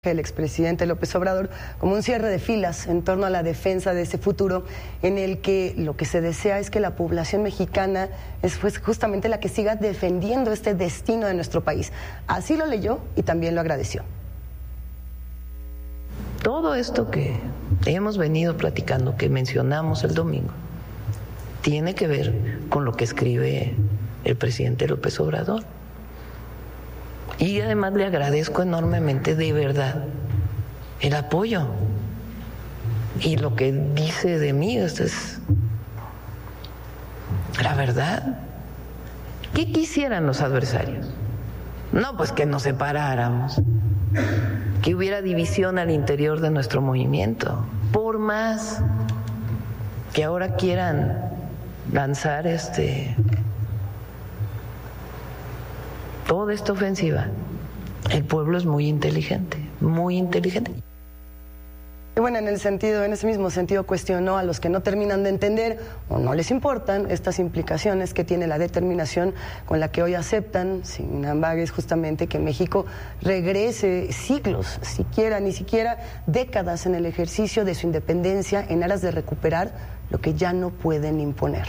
El expresidente López Obrador como un cierre de filas en torno a la defensa de ese futuro en el que lo que se desea es que la población mexicana es justamente la que siga defendiendo este destino de nuestro país. Así lo leyó y también lo agradeció. Todo esto que hemos venido platicando, que mencionamos el domingo, tiene que ver con lo que escribe el presidente López Obrador. Y además le agradezco enormemente, de verdad, el apoyo. Y lo que dice de mí, esto es la verdad. ¿Qué quisieran los adversarios? No, pues que nos separáramos, que hubiera división al interior de nuestro movimiento. Por más que ahora quieran lanzar toda esta ofensiva, el pueblo es muy inteligente, muy inteligente. Y bueno, en ese mismo sentido cuestionó a los que no terminan de entender o no les importan estas implicaciones que tiene la determinación con la que hoy aceptan, sin ambages, justamente que México regrese siglos, ni siquiera décadas en el ejercicio de su independencia en aras de recuperar lo que ya no pueden imponer.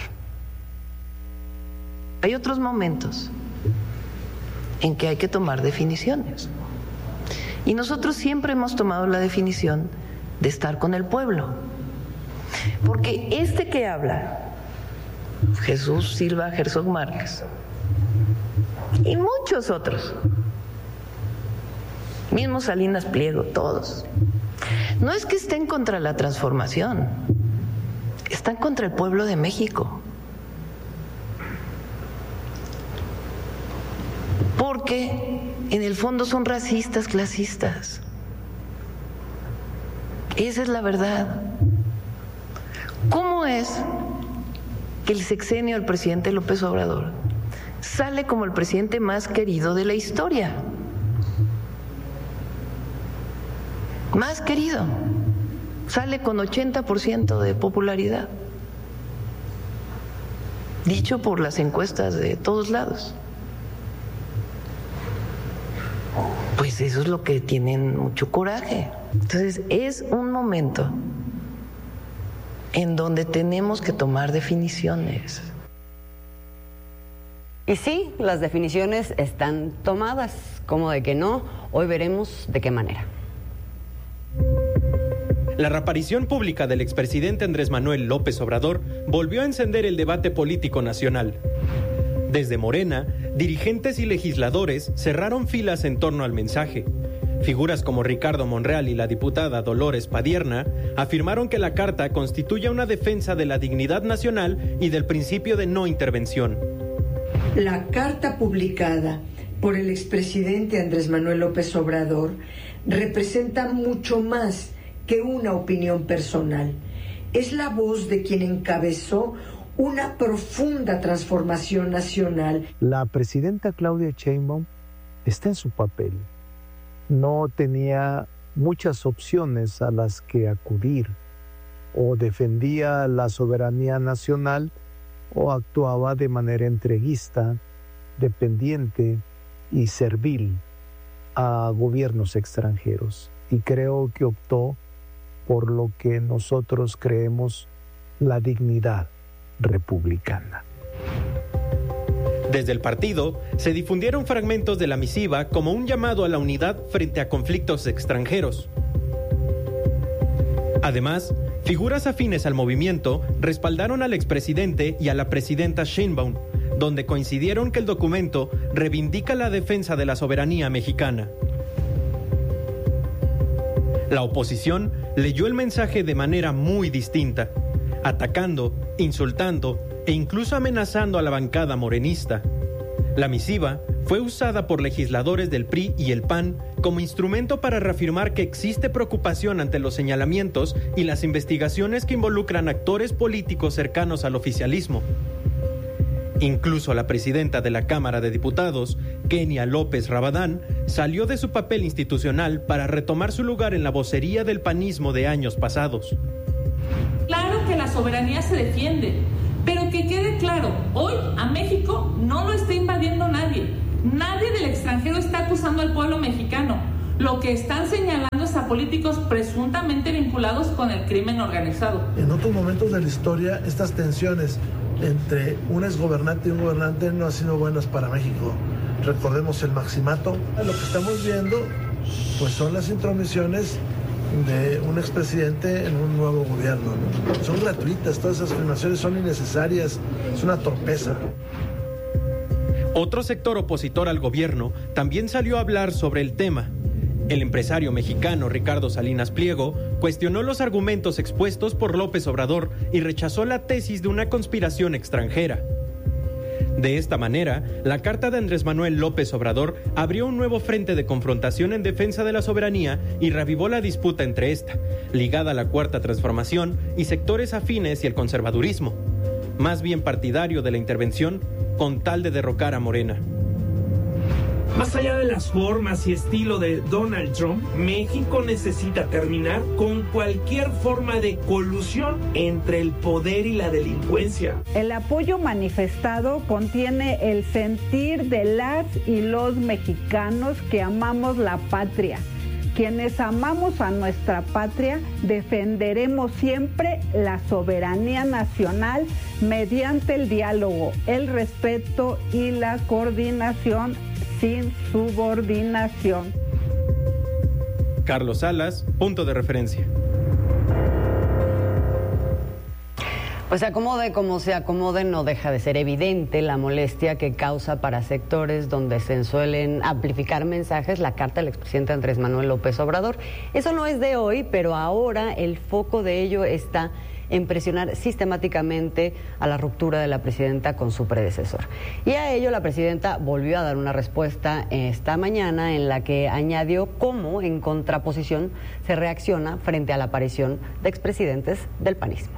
Hay otros momentos en que hay que tomar definiciones. Y nosotros siempre hemos tomado la definición de estar con el pueblo. Porque que habla, Jesús Silva Herzog Márquez, y muchos otros, mismo Salinas Pliego, todos, no es que estén contra la transformación, están contra el pueblo de México. Porque en el fondo son racistas, clasistas. Esa es la verdad. ¿Cómo es que el sexenio del presidente López Obrador sale como el presidente más querido de la historia? Más querido. Sale con 80% de popularidad. Dicho por las encuestas de todos lados. Pues eso es lo que tienen mucho coraje. Entonces es un momento en donde tenemos que tomar definiciones. Y sí, las definiciones están tomadas. ¿Cómo de que no? Hoy veremos de qué manera. La reaparición pública del expresidente Andrés Manuel López Obrador volvió a encender el debate político nacional. Desde Morena, dirigentes y legisladores cerraron filas en torno al mensaje. Figuras como Ricardo Monreal y la diputada Dolores Padierna afirmaron que la carta constituye una defensa de la dignidad nacional y del principio de no intervención. La carta publicada por el expresidente Andrés Manuel López Obrador representa mucho más que una opinión personal. Es la voz de quien encabezó una profunda transformación nacional. La presidenta Claudia Sheinbaum está en su papel. No tenía muchas opciones a las que acudir. O defendía la soberanía nacional o actuaba de manera entreguista, dependiente y servil a gobiernos extranjeros. Y creo que optó por lo que nosotros creemos la dignidad republicana. Desde el partido se difundieron fragmentos de la misiva como un llamado a la unidad frente a conflictos extranjeros. Además, figuras afines al movimiento respaldaron al expresidente y a la presidenta Sheinbaum, donde coincidieron que el documento reivindica la defensa de la soberanía mexicana. La oposición leyó el mensaje de manera muy distinta, atacando, insultando e incluso amenazando a la bancada morenista. La misiva fue usada por legisladores del PRI y el PAN como instrumento para reafirmar que existe preocupación ante los señalamientos y las investigaciones que involucran actores políticos cercanos al oficialismo. Incluso la presidenta de la Cámara de Diputados, Kenia López Rabadán, salió de su papel institucional para retomar su lugar en la vocería del panismo de años pasados. Claro que la soberanía se defiende, pero que quede claro, hoy a México no lo está invadiendo nadie. Nadie del extranjero está acusando al pueblo mexicano. Lo que están señalando es a políticos presuntamente vinculados con el crimen organizado. En otros momentos de la historia, estas tensiones entre un exgobernante y un gobernante no han sido buenas para México. Recordemos el maximato. Lo que estamos viendo pues son las intromisiones de un expresidente en un nuevo gobierno, ¿no? Son gratuitas, todas esas afirmaciones son innecesarias, es una torpeza. Otro sector opositor al gobierno también salió a hablar sobre el tema. El empresario mexicano Ricardo Salinas Pliego cuestionó los argumentos expuestos por López Obrador y rechazó la tesis de una conspiración extranjera. De esta manera, la carta de Andrés Manuel López Obrador abrió un nuevo frente de confrontación en defensa de la soberanía y reavivó la disputa entre esta, ligada a la Cuarta Transformación y sectores afines y el conservadurismo, más bien partidario de la intervención con tal de derrocar a Morena. Más allá de las formas y estilo de Donald Trump, México necesita terminar con cualquier forma de colusión entre el poder y la delincuencia. El apoyo manifestado contiene el sentir de las y los mexicanos que amamos la patria. Quienes amamos a nuestra patria defenderemos siempre la soberanía nacional mediante el diálogo, el respeto y la coordinación sin subordinación. Carlos Salas, punto de referencia. Pues se acomode como se acomode, no deja de ser evidente la molestia que causa para sectores donde se suelen amplificar mensajes la carta del expresidente Andrés Manuel López Obrador. Eso no es de hoy, pero ahora el foco de ello está en presionar sistemáticamente a la ruptura de la presidenta con su predecesor. Y a ello la presidenta volvió a dar una respuesta esta mañana en la que añadió cómo, en contraposición, se reacciona frente a la aparición de expresidentes del panismo.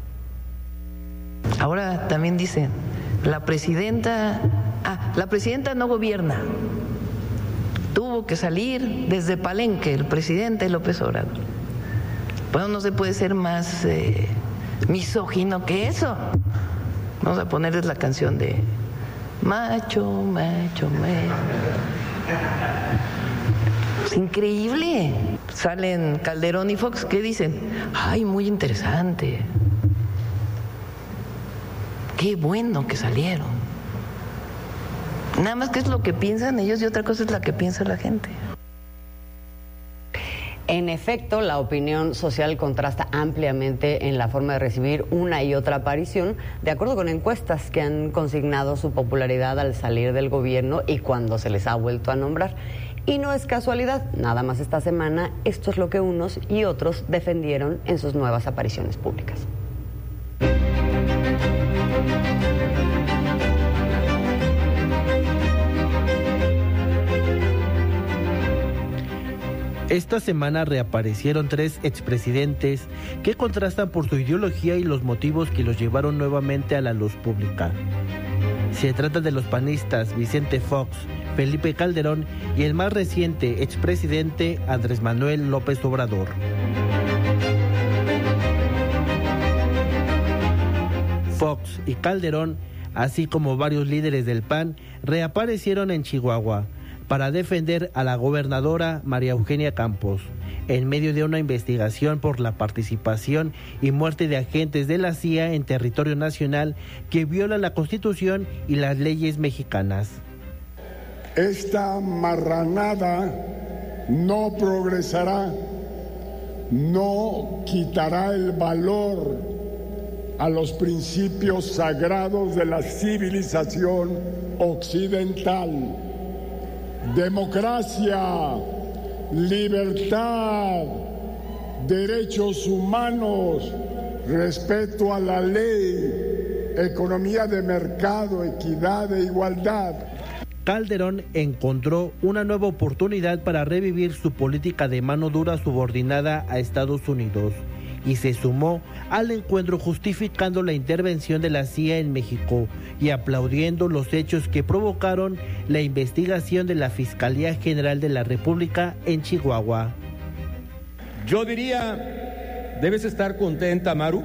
Ahora también dicen, la presidenta no gobierna. Tuvo que salir desde Palenque el presidente López Obrador. Bueno, no se puede ser más misógino que eso. Vamos a ponerles la canción de macho, macho, macho. Es increíble. Salen Calderón y Fox, ¿qué dicen? Ay, muy interesante. Qué bueno que salieron. Nada más que es lo que piensan ellos y otra cosa es la que piensa la gente. En efecto, la opinión social contrasta ampliamente en la forma de recibir una y otra aparición, de acuerdo con encuestas que han consignado su popularidad al salir del gobierno y cuando se les ha vuelto a nombrar. Y no es casualidad, nada más esta semana, esto es lo que unos y otros defendieron en sus nuevas apariciones públicas. Esta semana reaparecieron 3 expresidentes que contrastan por su ideología y los motivos que los llevaron nuevamente a la luz pública. Se trata de los panistas Vicente Fox, Felipe Calderón y el más reciente expresidente Andrés Manuel López Obrador. Fox y Calderón, así como varios líderes del PAN, reaparecieron en Chihuahua para defender a la gobernadora María Eugenia Campos, en medio de una investigación por la participación y muerte de agentes de la CIA en territorio nacional que violan la Constitución y las leyes mexicanas. Esta marranada no progresará, no quitará el valor a los principios sagrados de la civilización occidental. Democracia, libertad, derechos humanos, respeto a la ley, economía de mercado, equidad e igualdad. Calderón encontró una nueva oportunidad para revivir su política de mano dura subordinada a Estados Unidos y se sumó al encuentro justificando la intervención de la CIA en México y aplaudiendo los hechos que provocaron la investigación de la Fiscalía General de la República en Chihuahua. Yo diría, debes estar contenta, Maru,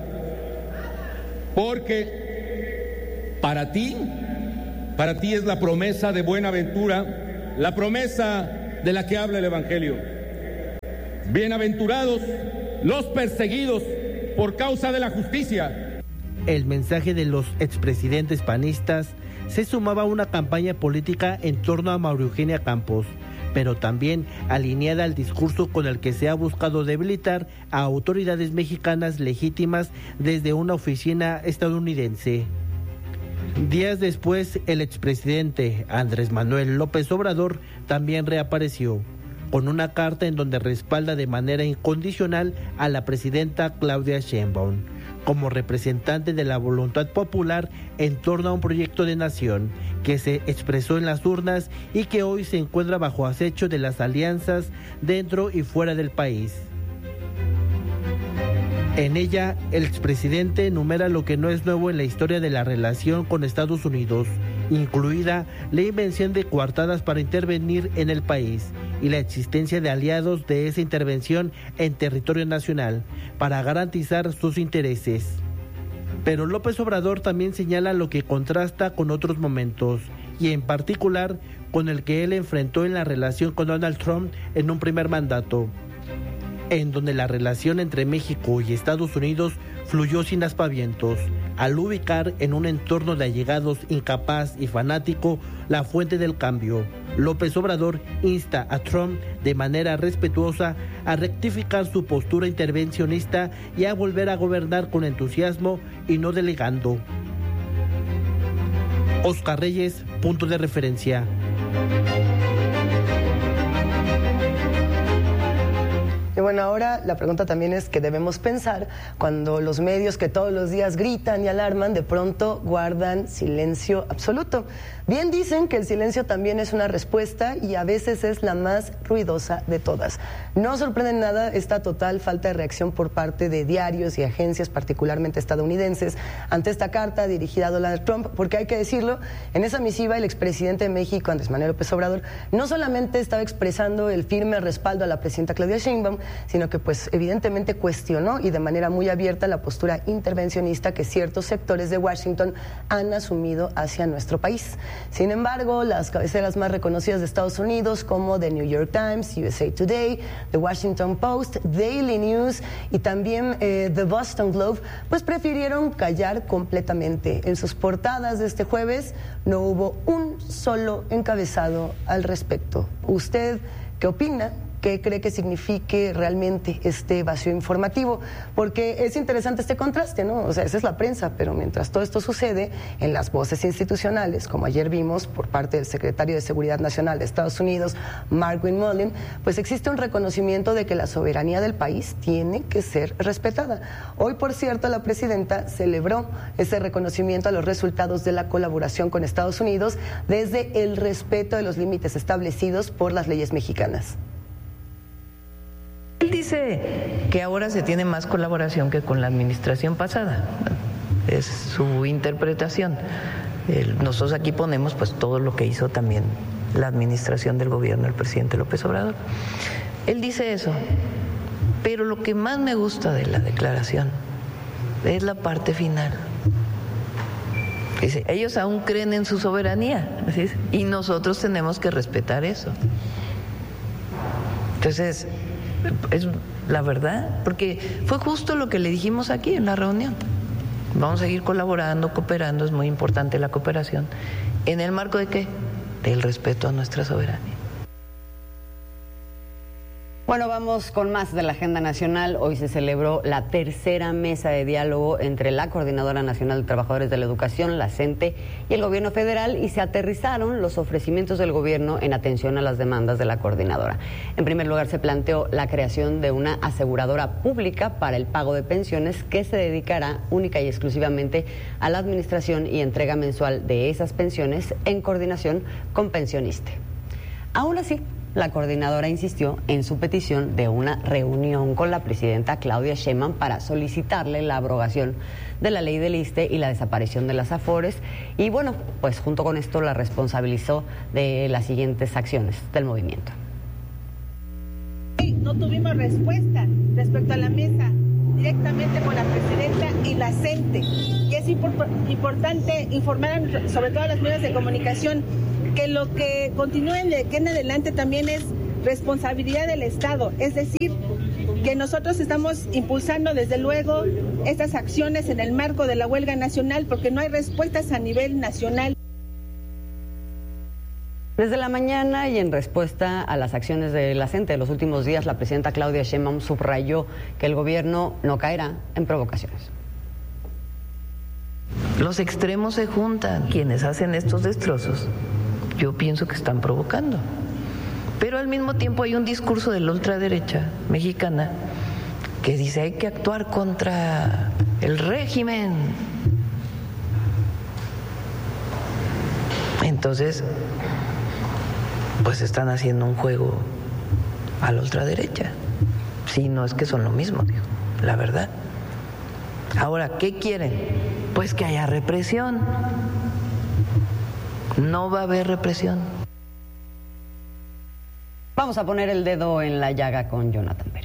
porque para ti es la promesa de Buenaventura, la promesa de la que habla el Evangelio. Bienaventurados los perseguidos por causa de la justicia. El mensaje de los expresidentes panistas se sumaba a una campaña política en torno a María Eugenia Campos, pero también alineada al discurso con el que se ha buscado debilitar a autoridades mexicanas legítimas desde una oficina estadounidense. Días después, el expresidente Andrés Manuel López Obrador también reapareció, con una carta en donde respalda de manera incondicional a la presidenta Claudia Sheinbaum como representante de la voluntad popular en torno a un proyecto de nación que se expresó en las urnas y que hoy se encuentra bajo acecho de las alianzas dentro y fuera del país. En ella, el expresidente enumera lo que no es nuevo en la historia de la relación con Estados Unidos, incluida la invención de coartadas para intervenir en el país y la existencia de aliados de esa intervención en territorio nacional para garantizar sus intereses. Pero López Obrador también señala lo que contrasta con otros momentos, y en particular con el que él enfrentó en la relación con Donald Trump en un primer mandato, en donde la relación entre México y Estados Unidos fluyó sin aspavientos, al ubicar en un entorno de allegados incapaz y fanático la fuente del cambio. López Obrador insta a Trump de manera respetuosa a rectificar su postura intervencionista y a volver a gobernar con entusiasmo y no delegando. Oscar Reyes, punto de referencia. Y bueno, ahora la pregunta también es que debemos pensar cuando los medios que todos los días gritan y alarman de pronto guardan silencio absoluto. Bien dicen que el silencio también es una respuesta y a veces es la más ruidosa de todas. No sorprende nada esta total falta de reacción por parte de diarios y agencias, particularmente estadounidenses, ante esta carta dirigida a Donald Trump, porque hay que decirlo, en esa misiva el expresidente de México, Andrés Manuel López Obrador, no solamente estaba expresando el firme respaldo a la presidenta Claudia Sheinbaum, sino que pues evidentemente cuestionó y de manera muy abierta la postura intervencionista que ciertos sectores de Washington han asumido hacia nuestro país. Sin embargo, las cabeceras más reconocidas de Estados Unidos como The New York Times, USA Today, The Washington Post, Daily News y también The Boston Globe, pues prefirieron callar completamente. En sus portadas de este jueves no hubo un solo encabezado al respecto. ¿Usted qué opina? ¿Qué cree que signifique realmente este vacío informativo? Porque es interesante este contraste, ¿no? O sea, esa es la prensa, pero mientras todo esto sucede, en las voces institucionales, como ayer vimos por parte del secretario de Seguridad Nacional de Estados Unidos, Mark Mullen, pues existe un reconocimiento de que la soberanía del país tiene que ser respetada. Hoy, por cierto, la presidenta celebró ese reconocimiento a los resultados de la colaboración con Estados Unidos desde el respeto de los límites establecidos por las leyes mexicanas. Él dice que ahora se tiene más colaboración que con la administración pasada. Es su interpretación. Nosotros aquí ponemos pues todo lo que hizo también la administración del gobierno del presidente López Obrador. Él dice eso, pero lo que más me gusta de la declaración es la parte final. Dice, ellos aún creen en su soberanía, ¿sí? Y nosotros tenemos que respetar eso. Entonces, es la verdad, porque fue justo lo que le dijimos aquí en la reunión. Vamos a seguir colaborando, cooperando, es muy importante la cooperación. ¿En el marco de qué? Del respeto a nuestra soberanía. Bueno, vamos con más de la agenda nacional. Hoy se celebró la tercera mesa de diálogo entre la Coordinadora Nacional de Trabajadores de la Educación, la CENTE, y el gobierno federal, y se aterrizaron los ofrecimientos del gobierno en atención a las demandas de la coordinadora. En primer lugar, se planteó la creación de una aseguradora pública para el pago de pensiones que se dedicará única y exclusivamente a la administración y entrega mensual de esas pensiones en coordinación con Pensioniste. Aún así, la coordinadora insistió en su petición de una reunión con la presidenta Claudia Sheinbaum para solicitarle la abrogación de la ley del ISSSTE y la desaparición de las AFORES. Y bueno, pues junto con esto la responsabilizó de las siguientes acciones del movimiento. No tuvimos respuesta respecto a la mesa directamente con la presidenta y la CENTE. Y es importante informar sobre todo a los medios de comunicación que lo que continúen de aquí en adelante también es responsabilidad del Estado, es decir, que nosotros estamos impulsando desde luego estas acciones en el marco de la huelga nacional porque no hay respuestas a nivel nacional. Desde la mañana y en respuesta a las acciones de la CENTE de los últimos días, la presidenta Claudia Sheinbaum subrayó que el gobierno no caerá en provocaciones. Los extremos se juntan. Quienes hacen estos destrozos, yo pienso que están provocando. Pero al mismo tiempo hay un discurso de la ultraderecha mexicana que dice hay que actuar contra el régimen. Entonces, pues están haciendo un juego a la ultraderecha. Sí, no es que son lo mismo, digo, la verdad. Ahora, ¿qué quieren? Pues que haya represión. No va a haber represión. Vamos a poner el dedo en la llaga con Jonathan Pérez.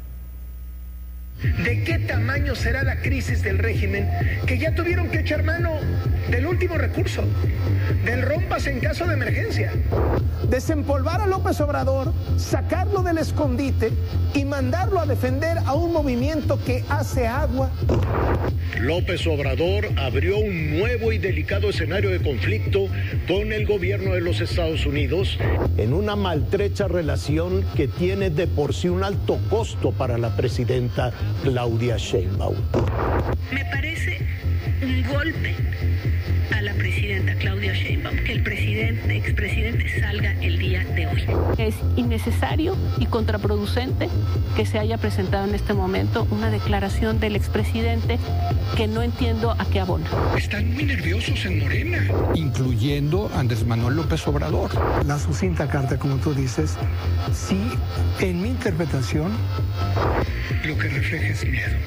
¿De qué tamaño será la crisis del régimen que ya tuvieron que echar mano del último recurso, del rómpase en caso de emergencia? Desempolvar a López Obrador, sacarlo del escondite y mandarlo a defender a un movimiento que hace agua. López Obrador abrió un nuevo y delicado escenario de conflicto con el gobierno de los Estados Unidos en una maltrecha relación que tiene de por sí un alto costo para la presidenta Claudia Sheinbaum. Me parece un golpe a la presidenta Claudia Sheinbaum que el expresidente salga el día de hoy. Es innecesario y contraproducente que se haya presentado en este momento una declaración del expresidente que no entiendo a qué abona. Están muy nerviosos en Morena. Incluyendo a Andrés Manuel López Obrador. La sucinta carta, como tú dices, sí, en mi interpretación, lo que refleja es miedo.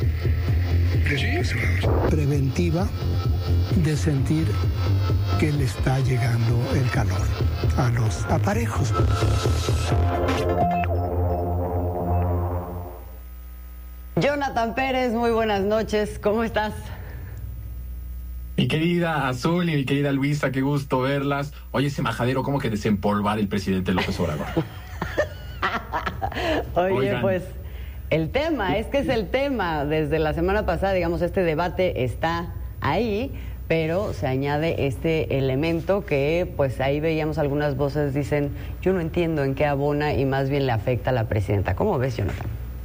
Preventiva de sentir que le está llegando el calor a los aparejos. Jonathan Pérez, muy buenas noches, ¿cómo estás? Mi querida Azul y mi querida Luisa, qué gusto verlas. Oye, ese majadero, ¿cómo que desempolvar el presidente López Obrador? Oigan. Pues el tema, es que es el tema. Desde la semana pasada, digamos, este debate está ahí, pero se añade este elemento que, pues ahí veíamos algunas voces dicen, yo no entiendo en qué abona y más bien le afecta a la presidenta. ¿Cómo ves, Jonathan?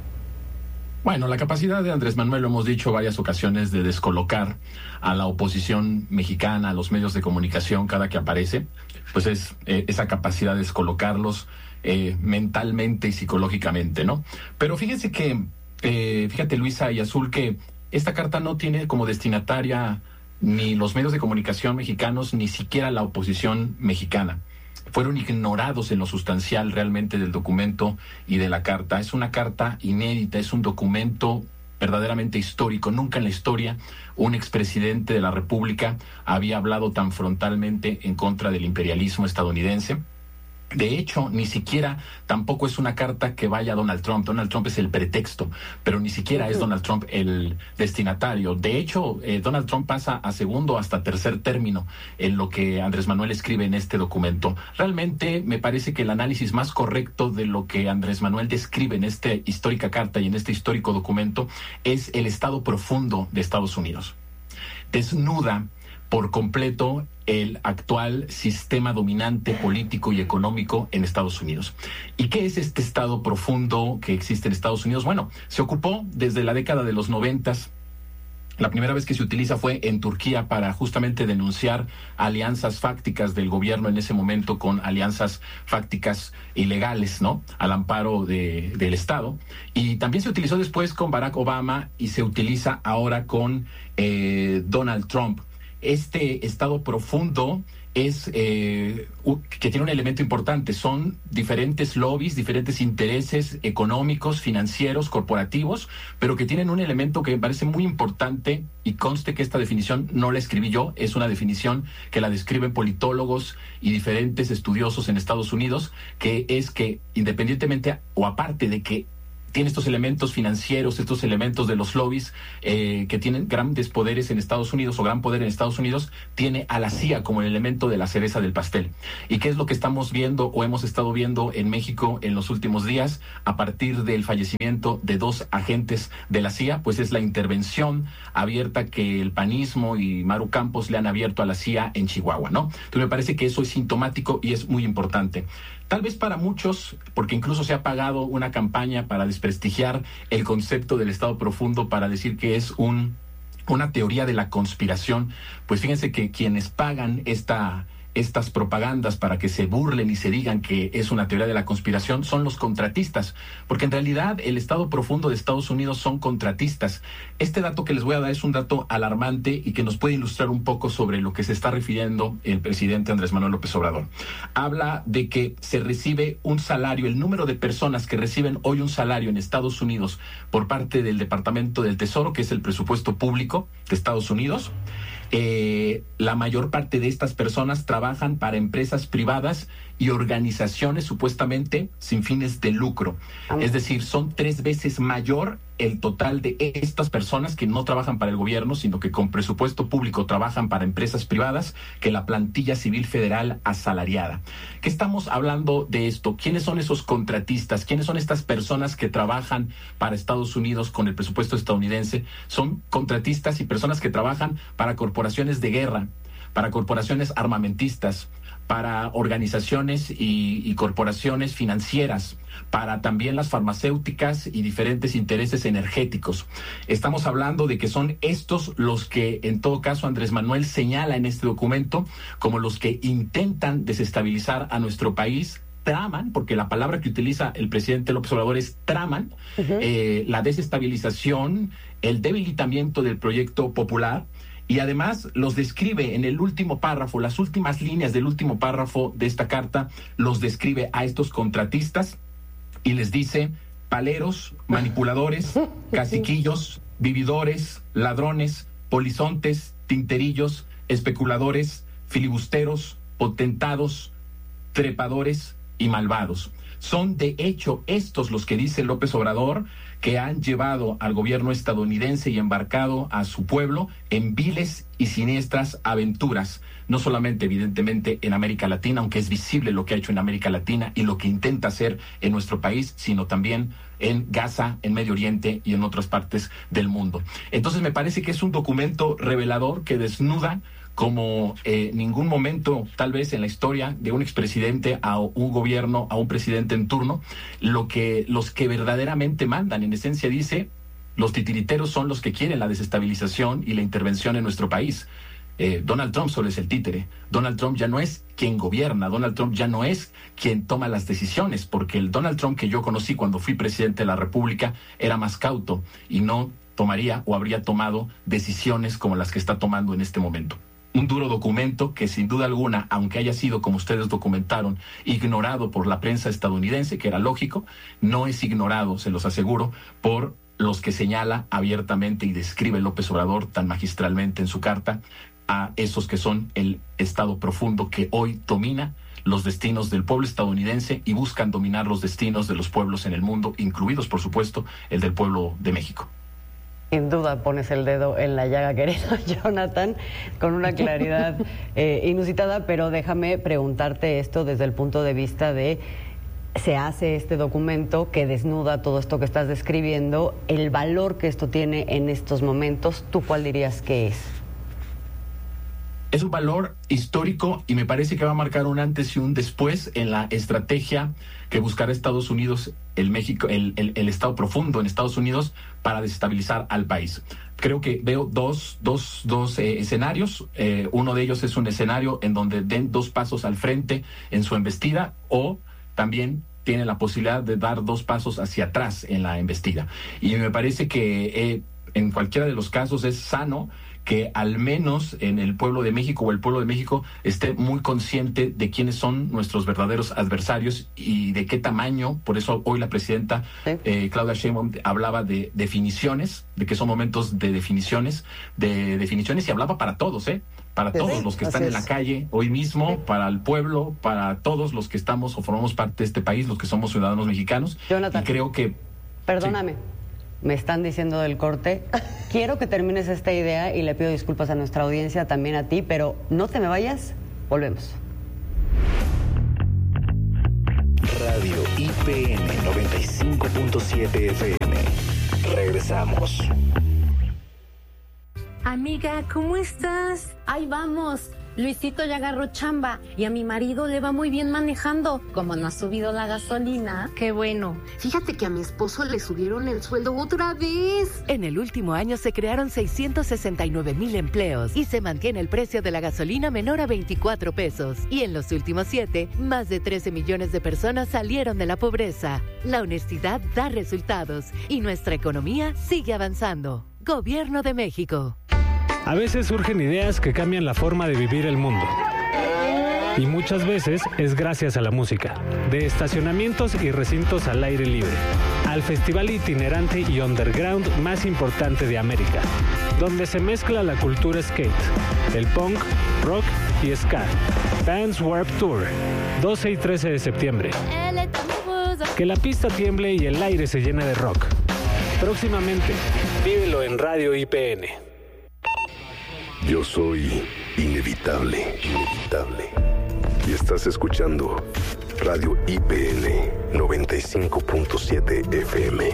Bueno, la capacidad de Andrés Manuel, lo hemos dicho varias ocasiones, de descolocar a la oposición mexicana, a los medios de comunicación cada que aparece, pues es esa capacidad de descolocarlos mentalmente y psicológicamente, ¿no? Pero fíjense que, fíjate Luisa y Azul, que esta carta no tiene como destinataria ni los medios de comunicación mexicanos, ni siquiera la oposición mexicana. Fueron ignorados en lo sustancial realmente del documento y de la carta. Es una carta inédita, es un documento verdaderamente histórico. Nunca en la historia un expresidente de la República había hablado tan frontalmente en contra del imperialismo estadounidense. De hecho, ni siquiera tampoco es una carta que vaya a Donald Trump. Donald Trump es el pretexto, pero ni siquiera es Donald Trump el destinatario. De hecho, Donald Trump pasa a segundo hasta tercer término en lo que Andrés Manuel escribe en este documento. Realmente me parece que el análisis más correcto de lo que Andrés Manuel describe en esta histórica carta y en este histórico documento es el estado profundo de Estados Unidos. Desnuda por completo el actual sistema dominante político y económico en Estados Unidos. ¿Y qué es este estado profundo que existe en Estados Unidos? Bueno, se ocupó desde la década de los 90s. La primera vez que se utiliza fue en Turquía para justamente denunciar alianzas fácticas del gobierno en ese momento con alianzas fácticas ilegales, ¿no? Al amparo del Estado. Y también se utilizó después con Barack Obama y se utiliza ahora con Donald Trump. Este estado profundo es que tiene un elemento importante. Son diferentes lobbies, diferentes intereses económicos, financieros, corporativos, pero que tienen un elemento que me parece muy importante, y conste que esta definición no la escribí yo, es una definición que la describen politólogos y diferentes estudiosos en Estados Unidos, que es que independientemente o aparte de que tiene estos elementos financieros, estos elementos de los lobbies que tienen grandes poderes en Estados Unidos o gran poder en Estados Unidos, tiene a la CIA como el elemento de la cereza del pastel. ¿Y qué es lo que estamos viendo o hemos estado viendo en México en los últimos días a partir del fallecimiento de 2 agentes de la CIA? Pues es la intervención abierta que el panismo y Maru Campos le han abierto a la CIA en Chihuahua, ¿no? Entonces me parece que eso es sintomático y es muy importante. Tal vez para muchos, porque incluso se ha pagado una campaña para desprestigiar el concepto del Estado profundo, para decir que es una teoría de la conspiración, pues fíjense que quienes pagan estas propagandas para que se burlen y se digan que es una teoría de la conspiración son los contratistas, porque en realidad el Estado profundo de Estados Unidos son contratistas. Este dato que les voy a dar es un dato alarmante y que nos puede ilustrar un poco sobre lo que se está refiriendo el presidente Andrés Manuel López Obrador. Habla de que se recibe un salario, el número de personas que reciben hoy un salario en Estados Unidos por parte del Departamento del Tesoro, que es el presupuesto público de Estados Unidos. La mayor parte de estas personas trabajan para empresas privadas y organizaciones supuestamente sin fines de lucro. Es decir, son 3 veces mayor el total de estas personas que no trabajan para el gobierno, sino que con presupuesto público trabajan para empresas privadas, que la plantilla civil federal asalariada. ¿Qué estamos hablando de esto? ¿Quiénes son esos contratistas? ¿Quiénes son estas personas que trabajan para Estados Unidos con el presupuesto estadounidense? Son contratistas y personas que trabajan para corporaciones de guerra, para corporaciones armamentistas, para organizaciones y corporaciones financieras, para también las farmacéuticas y diferentes intereses energéticos. Estamos hablando de que son estos los que, en todo caso, Andrés Manuel señala en este documento como los que intentan desestabilizar a nuestro país, traman, porque la palabra que utiliza el presidente López Obrador es traman, la desestabilización, el debilitamiento del proyecto popular. Y además los describe en el último párrafo, las últimas líneas del último párrafo de esta carta, los describe a estos contratistas y les dice: paleros, manipuladores, caciquillos, vividores, ladrones, polizontes, tinterillos, especuladores, filibusteros, potentados, trepadores y malvados. Son de hecho estos los que dice López Obrador que han llevado al gobierno estadounidense y embarcado a su pueblo en viles y siniestras aventuras, no solamente evidentemente en América Latina, aunque es visible lo que ha hecho en América Latina y lo que intenta hacer en nuestro país, sino también en Gaza, en Medio Oriente y en otras partes del mundo. Entonces me parece que es un documento revelador que desnuda como ningún momento tal vez en la historia de un expresidente a un gobierno, a un presidente en turno, los que verdaderamente mandan. En esencia dice, los titiriteros son los que quieren la desestabilización y la intervención en nuestro país. Donald Trump solo es el títere. Donald Trump ya no es quien gobierna, Donald Trump ya no es quien toma las decisiones, porque el Donald Trump que yo conocí cuando fui presidente de la República era más cauto y no tomaría o habría tomado decisiones como las que está tomando en este momento. Un duro documento que sin duda alguna, aunque haya sido, como ustedes documentaron, ignorado por la prensa estadounidense, que era lógico, no es ignorado, se los aseguro, por los que señala abiertamente y describe López Obrador tan magistralmente en su carta a esos que son el Estado profundo que hoy domina los destinos del pueblo estadounidense y buscan dominar los destinos de los pueblos en el mundo, incluidos, por supuesto, el del pueblo de México. Sin duda pones el dedo en la llaga, querido Jonathan, con una claridad inusitada, pero déjame preguntarte esto desde el punto de vista de: se hace este documento que desnuda todo esto que estás describiendo, el valor que esto tiene en estos momentos, ¿tú cuál dirías que es? Es un valor histórico y me parece que va a marcar un antes y un después en la estrategia que buscará Estados Unidos, el Estado profundo en Estados Unidos, para desestabilizar al país. Creo que veo dos escenarios. Uno de ellos es un escenario en donde den 2 pasos al frente en su embestida, o también tienen la posibilidad de dar 2 pasos hacia atrás en la embestida. Y me parece que en cualquiera de los casos es sano que al menos en el pueblo de México o el pueblo de México esté muy consciente de quiénes son nuestros verdaderos adversarios y de qué tamaño. Por eso hoy la presidenta Claudia Sheinbaum hablaba de definiciones, de que son momentos de definiciones y hablaba para todos, para todos los que están en la calle hoy mismo, para el pueblo, para todos los que estamos o formamos parte de este país, los que somos ciudadanos mexicanos. Jonathan. Y creo que Perdóname, me están diciendo del corte. Quiero que termines esta idea y le pido disculpas a nuestra audiencia, también a ti, pero no te me vayas, volvemos. Radio IPN 95.7 FM. Regresamos. Amiga, ¿cómo estás? Ahí vamos. Luisito ya agarró chamba y a mi marido le va muy bien manejando. Como no ha subido la gasolina. Qué bueno. Fíjate que a mi esposo le subieron el sueldo otra vez. En el último año se crearon 669,000 empleos y se mantiene el precio de la gasolina menor a 24 pesos. Y en los últimos 7, más de 13 millones de personas salieron de la pobreza. La honestidad da resultados y nuestra economía sigue avanzando. Gobierno de México. A veces surgen ideas que cambian la forma de vivir el mundo. Y muchas veces es gracias a la música. De estacionamientos y recintos al aire libre, al festival itinerante y underground más importante de América, donde se mezcla la cultura skate, el punk, rock y ska. Vans Warped Tour, 12 y 13 de septiembre. Que la pista tiemble y el aire se llene de rock. Próximamente, vívelo en Radio IPN. Yo soy inevitable. Y estás escuchando Radio IPN 95.7 FM.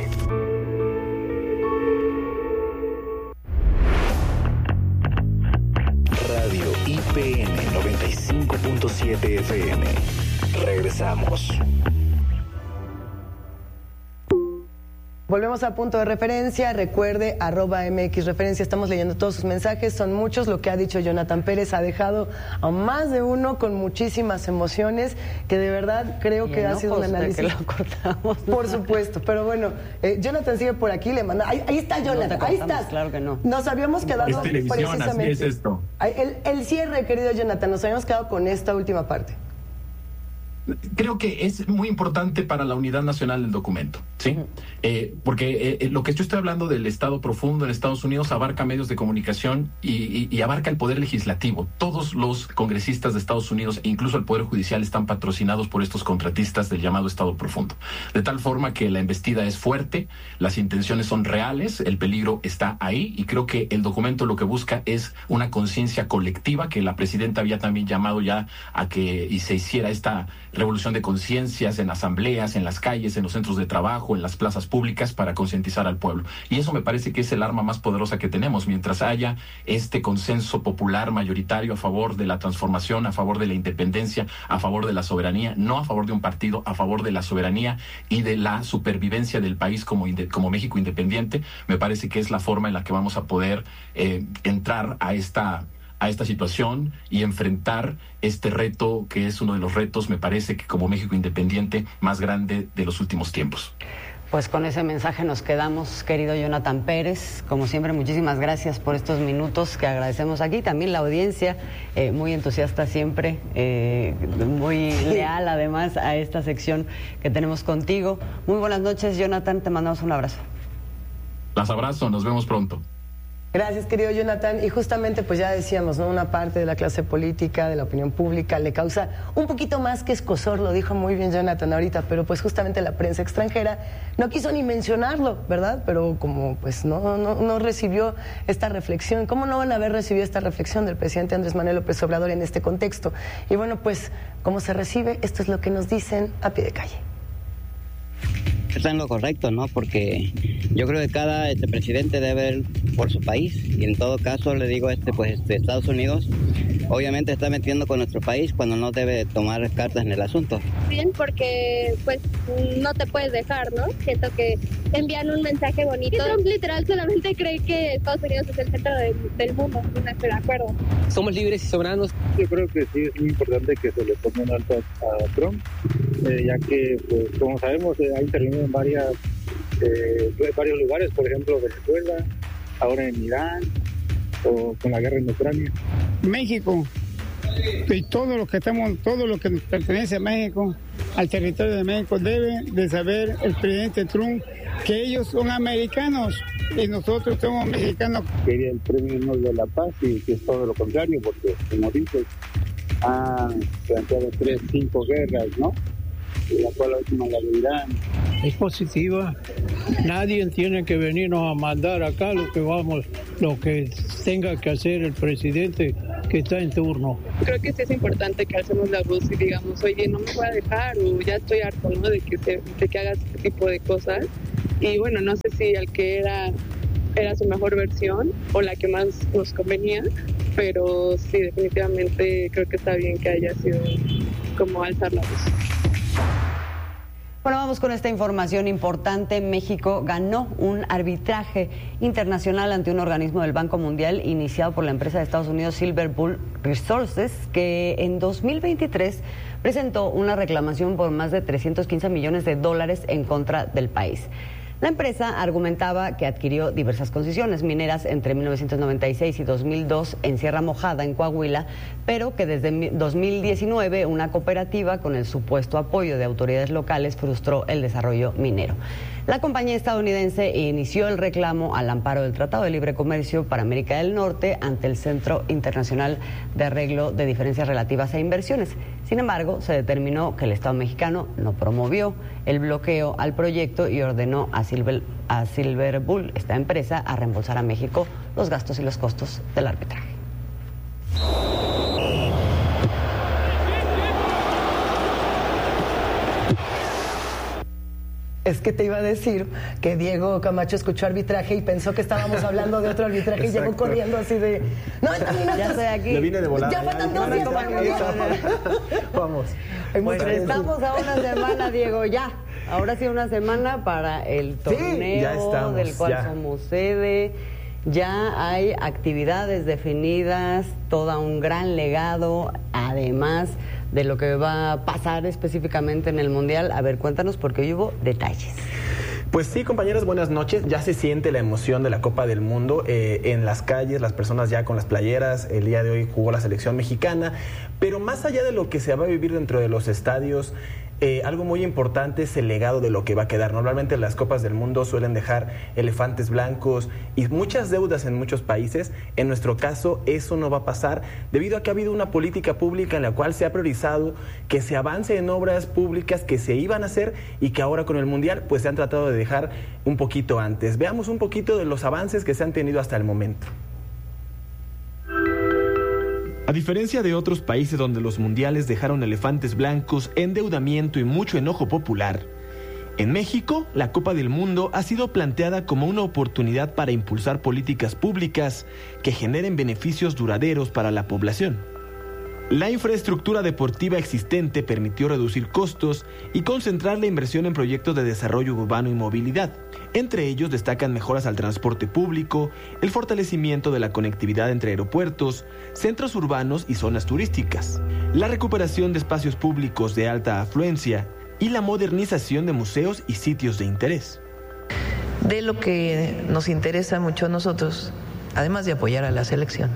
Radio IPN 95.7 FM. Regresamos. Volvemos a Punto de Referencia. Recuerde, @MXReferencia. Estamos leyendo todos sus mensajes. Son muchos. Lo que ha dicho Jonathan Pérez ha dejado a más de uno con muchísimas emociones, que de verdad creo que ha sido un análisis. Que lo cortamos. Por supuesto. Pero bueno, Jonathan sigue por aquí. Le manda. Ahí está Jonathan. No ahí estás. Claro que no. Nos habíamos quedado precisamente. Así es esto. El cierre, querido Jonathan. Nos habíamos quedado con esta última parte. Creo que es muy importante para la unidad nacional del documento, ¿sí? Porque lo que yo estoy hablando del Estado profundo en Estados Unidos abarca medios de comunicación y abarca el poder legislativo. Todos los congresistas de Estados Unidos e incluso el Poder Judicial están patrocinados por estos contratistas del llamado Estado profundo. De tal forma que la embestida es fuerte, las intenciones son reales, el peligro está ahí, y creo que el documento lo que busca es una conciencia colectiva, que la presidenta había también llamado ya a que y se hiciera esta revolución de conciencias en asambleas, en las calles, en los centros de trabajo, en las plazas públicas, para concientizar al pueblo. Y eso me parece que es el arma más poderosa que tenemos. Mientras haya este consenso popular mayoritario a favor de la transformación, a favor de la independencia, a favor de la soberanía, no a favor de un partido, a favor de la soberanía y de la supervivencia del país como México independiente, me parece que es la forma en la que vamos a poder entrar a esta situación y enfrentar este reto, que es uno de los retos, me parece, que como México independiente más grande de los últimos tiempos. Pues con ese mensaje nos quedamos, querido Jonathan Pérez. Como siempre, muchísimas gracias por estos minutos que agradecemos aquí. También la audiencia, muy entusiasta siempre, muy leal además a esta sección que tenemos contigo. Muy buenas noches, Jonathan, te mandamos un abrazo. Las abrazo, nos vemos pronto. Gracias, querido Jonathan. Y justamente, pues ya decíamos, ¿no? Una parte de la clase política, de la opinión pública, le causa un poquito más que escozor, lo dijo muy bien Jonathan ahorita, pero pues justamente la prensa extranjera no quiso ni mencionarlo, ¿verdad? Pero como pues no recibió esta reflexión, ¿cómo no van a haber recibido esta reflexión del presidente Andrés Manuel López Obrador en este contexto? Y bueno, pues, ¿cómo se recibe? Esto es lo que nos dicen a pie de calle. Está en lo correcto, ¿no? Porque yo creo que cada presidente debe ver por su país, y en todo caso le digo Estados Unidos obviamente está metiendo con nuestro país cuando no debe tomar cartas en el asunto. Bien, porque pues no te puedes dejar, ¿no? Siento que envían un mensaje bonito. Trump literal solamente cree que Estados Unidos es el centro del mundo, no estoy de acuerdo. Somos libres y soberanos. Yo creo que sí es muy importante que se le ponga un alto a Trump, ya que, pues, como sabemos, ha intervenido en varios lugares, por ejemplo Venezuela, ahora en Irán, o con la guerra en Ucrania. México y todo lo que nos pertenece a México, al territorio de México, debe de saber el presidente Trump que ellos son americanos y nosotros somos mexicanos. Quería el premio Nobel de la Paz, y que es todo lo contrario, porque como dices, ha planteado 5 guerras, ¿no? Y la cual la última la de Irán. es positiva. Nadie tiene que venirnos a mandar acá lo que tenga que hacer el presidente que está en turno. Creo que sí es importante que alcemos la voz y digamos, oye, no me voy a dejar, o ya estoy harto, ¿no? de que hagas este tipo de cosas. Y bueno, no sé si al que era su mejor versión o la que más nos convenía, pero sí, definitivamente creo que está bien que haya sido como alzar la voz. Bueno, vamos con esta información importante. México ganó un arbitraje internacional ante un organismo del Banco Mundial iniciado por la empresa de Estados Unidos Silver Bull Resources, que en 2023 presentó una reclamación por más de $315 millones en contra del país. La empresa argumentaba que adquirió diversas concesiones mineras entre 1996 y 2002 en Sierra Mojada, en Coahuila, pero que desde 2019 una cooperativa con el supuesto apoyo de autoridades locales frustró el desarrollo minero. La compañía estadounidense inició el reclamo al amparo del Tratado de Libre Comercio para América del Norte ante el Centro Internacional de Arreglo de Diferencias Relativas a Inversiones. Sin embargo, se determinó que el Estado mexicano no promovió el bloqueo al proyecto y ordenó a Silver Bull, esta empresa, a reembolsar a México los gastos y los costos del arbitraje. Es que te iba a decir que Diego Camacho escuchó arbitraje y pensó que estábamos hablando de otro arbitraje y llegó corriendo así de... ¡No, ya estoy aquí! Le vine de volada. ¡Ya faltan 2 días para que Vamos. Bueno, estamos a una semana, Diego, ya. Ahora sí, una semana para el torneo del cual somos sede. Ya hay actividades definidas, todo un gran legado, además de lo que va a pasar específicamente en el Mundial. A ver, cuéntanos, porque hoy hubo detalles. Pues sí, compañeros, buenas noches. Ya se siente la emoción de la Copa del Mundo en las calles, las personas ya con las playeras. El día de hoy jugó la selección mexicana, pero más allá de lo que se va a vivir dentro de los estadios, algo muy importante es el legado de lo que va a quedar. Normalmente las Copas del Mundo suelen dejar elefantes blancos y muchas deudas en muchos países. En nuestro caso, eso no va a pasar debido a que ha habido una política pública en la cual se ha priorizado que se avance en obras públicas que se iban a hacer y que ahora con el Mundial pues se han tratado de dejar un poquito antes. Veamos un poquito de los avances que se han tenido hasta el momento. A diferencia de otros países donde los mundiales dejaron elefantes blancos, endeudamiento y mucho enojo popular, en México, la Copa del Mundo ha sido planteada como una oportunidad para impulsar políticas públicas que generen beneficios duraderos para la población. La infraestructura deportiva existente permitió reducir costos y concentrar la inversión en proyectos de desarrollo urbano y movilidad. Entre ellos destacan mejoras al transporte público, el fortalecimiento de la conectividad entre aeropuertos, centros urbanos y zonas turísticas, la recuperación de espacios públicos de alta afluencia y la modernización de museos y sitios de interés. De lo que nos interesa mucho a nosotros, además de apoyar a la selección,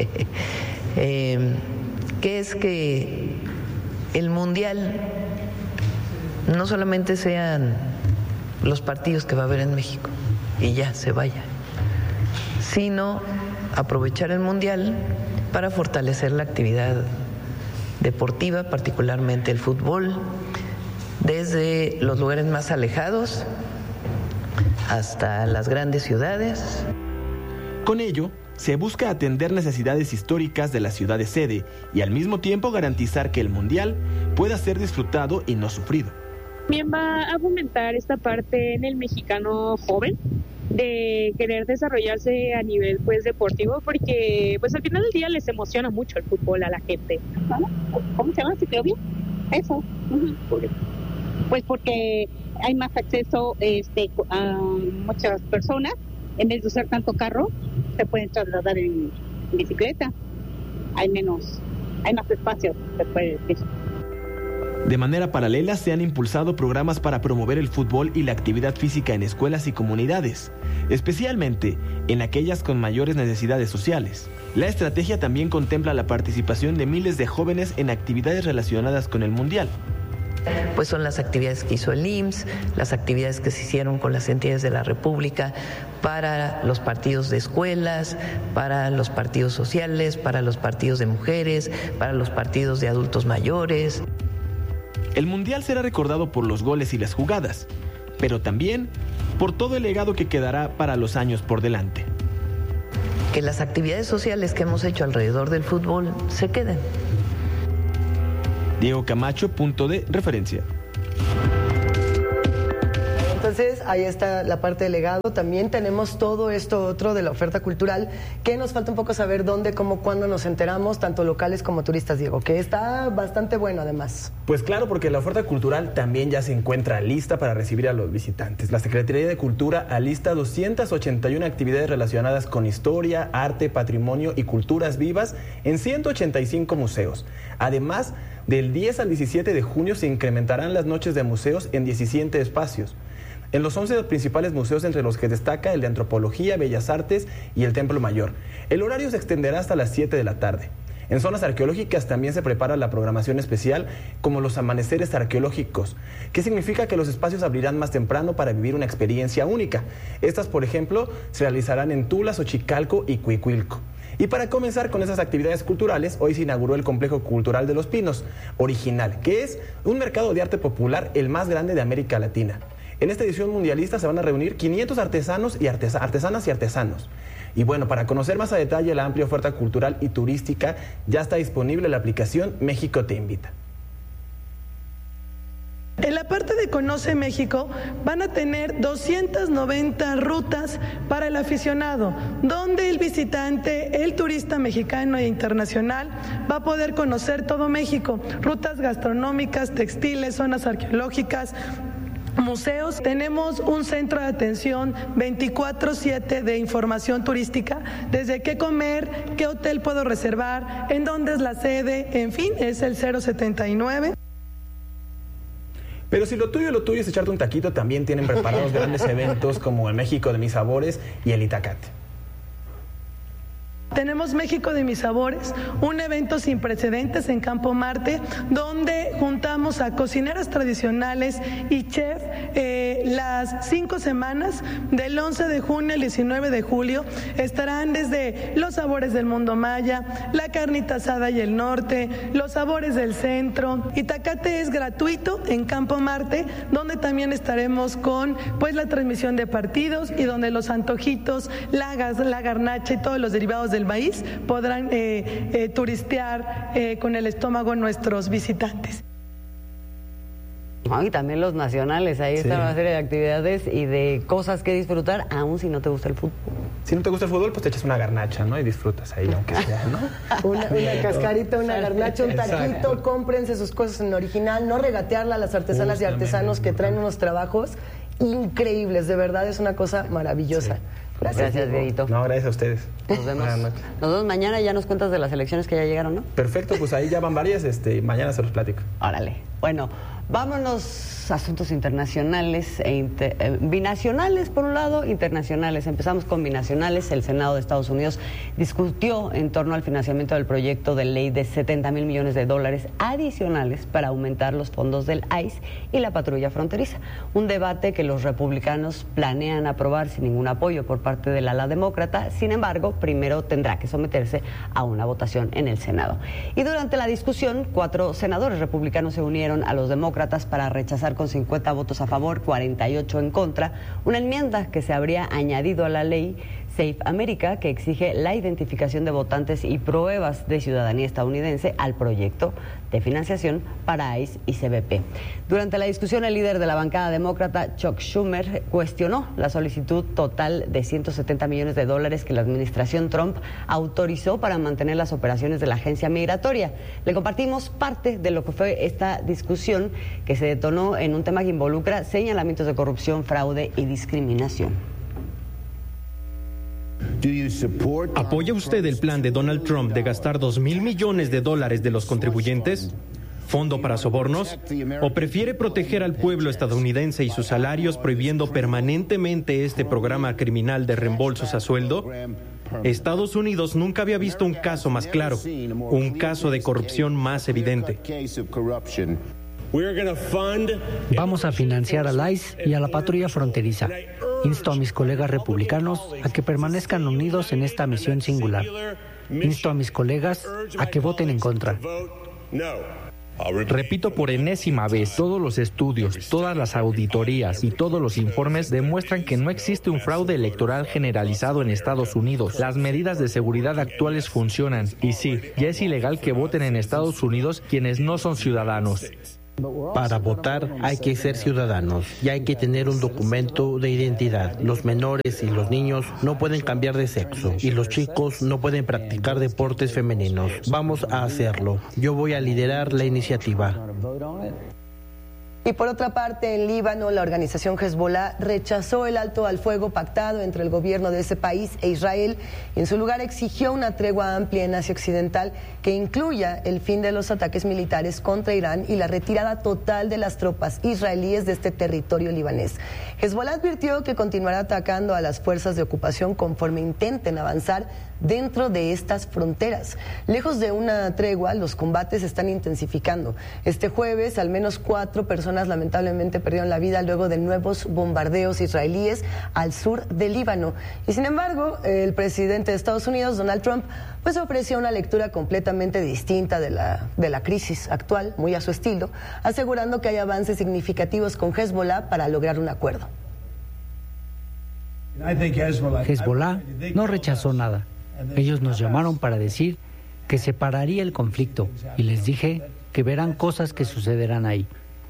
que es que el Mundial no solamente sean los partidos que va a haber en México y ya se vaya, sino aprovechar el Mundial para fortalecer la actividad deportiva, particularmente el fútbol, desde los lugares más alejados hasta las grandes ciudades. Con ello, se busca atender necesidades históricas de la ciudad de sede y al mismo tiempo garantizar que el Mundial pueda ser disfrutado y no sufrido. También va a fomentar esta parte en el mexicano joven de querer desarrollarse a nivel pues deportivo, porque pues al final del día les emociona mucho el fútbol a la gente. ¿Cómo se llama? ¿Se quedó bien? Eso. Pues porque hay más acceso a muchas personas. En vez de usar tanto carro, se pueden trasladar en bicicleta. Hay más espacio, se puede decir. De manera paralela, se han impulsado programas para promover el fútbol y la actividad física en escuelas y comunidades, especialmente en aquellas con mayores necesidades sociales. La estrategia también contempla la participación de miles de jóvenes en actividades relacionadas con el Mundial. Pues son las actividades que hizo el IMSS, las actividades que se hicieron con las entidades de la República para los partidos de escuelas, para los partidos sociales, para los partidos de mujeres, para los partidos de adultos mayores. El Mundial será recordado por los goles y las jugadas, pero también por todo el legado que quedará para los años por delante. Que las actividades sociales que hemos hecho alrededor del fútbol se queden. Diego Camacho, punto de referencia. Entonces, ahí está la parte del legado. También tenemos todo esto otro de la oferta cultural, que nos falta un poco saber dónde, cómo, cuándo nos enteramos, tanto locales como turistas, Diego, que está bastante bueno además. Pues claro, porque la oferta cultural también ya se encuentra lista para recibir a los visitantes. La Secretaría de Cultura alista 281 actividades relacionadas con historia, arte, patrimonio y culturas vivas en 185 museos. Además, del 10 al 17 de junio se incrementarán las noches de museos en 17 espacios. En los 11 principales museos, entre los que destaca el de Antropología, Bellas Artes y el Templo Mayor. El horario se extenderá hasta las 7 de la tarde. En zonas arqueológicas también se prepara la programación especial, como los amaneceres arqueológicos, que significa que los espacios abrirán más temprano para vivir una experiencia única. Estas, por ejemplo, se realizarán en Tula, Xochicalco y Cuicuilco. Y para comenzar con esas actividades culturales, hoy se inauguró el Complejo Cultural de los Pinos, original, que es un mercado de arte popular el más grande de América Latina. En esta edición mundialista se van a reunir 500 artesanos y artesanas y artesanos. Y bueno, para conocer más a detalle la amplia oferta cultural y turística, ya está disponible la aplicación México Te Invita. En la parte de Conoce México van a tener 290 rutas para el aficionado, donde el visitante, el turista mexicano e internacional va a poder conocer todo México, rutas gastronómicas, textiles, zonas arqueológicas, museos. Tenemos un centro de atención 24/7 de información turística, desde qué comer, qué hotel puedo reservar, en dónde es la sede, en fin, es el 079. Pero si lo tuyo es echarte un taquito, también tienen preparados grandes eventos como el México de Mis Sabores y el Itacate. Tenemos México de Mis Sabores, un evento sin precedentes en Campo Marte, donde juntamos a cocineras tradicionales y chef las 5 semanas, del 11 de junio al 19 de julio. Estarán desde los sabores del mundo maya, la carnita asada y el norte, los sabores del centro. Itacate es gratuito en Campo Marte, donde también estaremos con la transmisión de partidos y donde los antojitos, la garnacha y todos los derivados del maíz podrán turistear con el estómago nuestros visitantes. Y también los nacionales, ahí está una serie de actividades y de cosas que disfrutar, aun si no te gusta el fútbol. Si no te gusta el fútbol, pues te echas una garnacha, ¿no? Y disfrutas ahí, aunque sea, ¿no? Una cascarita, una garnacha, un taquito, cómprense sus cosas en original, no regatearla a las artesanas y artesanos que traen unos trabajos increíbles, de verdad es una cosa maravillosa. Gracias, Dieguito. No, gracias a ustedes. Nos vemos mañana, ya nos cuentas de las elecciones que ya llegaron, ¿no? Perfecto, pues ahí ya van varias, mañana se los platico. Órale. Bueno, vámonos a asuntos internacionales, binacionales por un lado, internacionales. Empezamos con binacionales. El Senado de Estados Unidos discutió en torno al financiamiento del proyecto de ley de $70,000 millones adicionales para aumentar los fondos del ICE y la patrulla fronteriza. Un debate que los republicanos planean aprobar sin ningún apoyo por parte del ala demócrata. Sin embargo, primero tendrá que someterse a una votación en el Senado. Y durante la discusión, 4 senadores republicanos se unieron a los demócratas para rechazar con 50 votos a favor, 48 en contra, una enmienda que se habría añadido a la ley Safe America, que exige la identificación de votantes y pruebas de ciudadanía estadounidense al proyecto de financiación para ICE y CBP. Durante la discusión, el líder de la bancada demócrata, Chuck Schumer, cuestionó la solicitud total de $170 millones que la administración Trump autorizó para mantener las operaciones de la agencia migratoria. Le compartimos parte de lo que fue esta discusión, que se detonó en un tema que involucra señalamientos de corrupción, fraude y discriminación. ¿Apoya usted el plan de Donald Trump de gastar $2,000 millones de los contribuyentes? ¿Fondo para sobornos? ¿O prefiere proteger al pueblo estadounidense y sus salarios prohibiendo permanentemente este programa criminal de reembolsos a sueldo? Estados Unidos nunca había visto un caso más claro, un caso de corrupción más evidente. Vamos a financiar al ICE y a la patrulla fronteriza. Insto a mis colegas republicanos a que permanezcan unidos en esta misión singular. Insto a mis colegas a que voten en contra. Repito por enésima vez, todos los estudios, todas las auditorías y todos los informes demuestran que no existe un fraude electoral generalizado en Estados Unidos. Las medidas de seguridad actuales funcionan y sí, ya es ilegal que voten en Estados Unidos quienes no son ciudadanos. Para votar hay que ser ciudadanos y hay que tener un documento de identidad. Los menores y los niños no pueden cambiar de sexo y los chicos no pueden practicar deportes femeninos. Vamos a hacerlo. Yo voy a liderar la iniciativa. Y por otra parte, en Líbano, la organización Hezbollah rechazó el alto al fuego pactado entre el gobierno de ese país e Israel y en su lugar exigió una tregua amplia en Asia Occidental que incluya el fin de los ataques militares contra Irán y la retirada total de las tropas israelíes de este territorio libanés. Hezbollah advirtió que continuará atacando a las fuerzas de ocupación conforme intenten avanzar dentro de estas fronteras. Lejos de una tregua, los combates se están intensificando. Este jueves, al menos 4 personas lamentablemente perdieron la vida luego de nuevos bombardeos israelíes al sur del Líbano. Y sin embargo, el presidente de Estados Unidos, Donald Trump, pues ofreció una lectura completamente distinta de la crisis actual, muy a su estilo, asegurando que hay avances significativos con Hezbollah para lograr un acuerdo. Hezbollah no rechazó nada. Ellos nos llamaron para decir que se pararía el conflicto y les dije que verán cosas que sucederán ahí.